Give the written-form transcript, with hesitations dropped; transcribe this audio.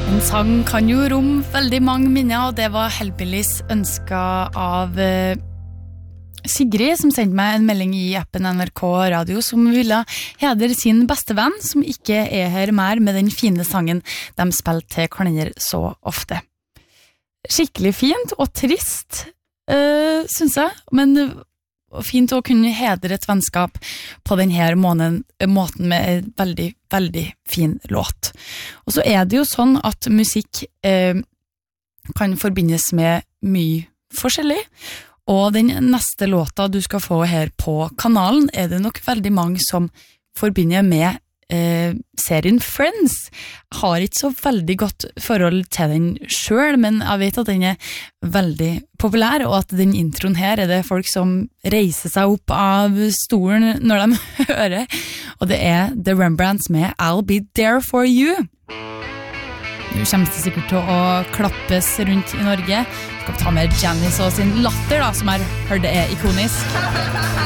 En sang kan jo romme veldig mange minner, og det var Hellbillies ønsket av Sigrid, som sendte meg en melding i appen NRK Radio, som ville hedre sin beste venn, som ikke her mer, med den fine sangen de spilte til hverandre så ofte. Skikkelig fint og trist, synes jeg, men fint å kunne hedre et vennskap på denne måten med en veldig, veldig fin låt. Og så det jo sånn at musikk kan forbindes med mye forskjellig, og den neste låta du skal få her på kanalen det nok veldig mange som forbinder med serien Friends. Jeg har ikke så veldig godt forhold til den selv, men jeg vet at den veldig populær, og at den introen her det folk som reiser seg opp av stolen når de hører, og det The Rembrandts med I'll Be There For You. Du kommer sikkert til å klappes rundt i Norge. Du skal ta med Janice og sin latter da, som jeg hørte ikonisk.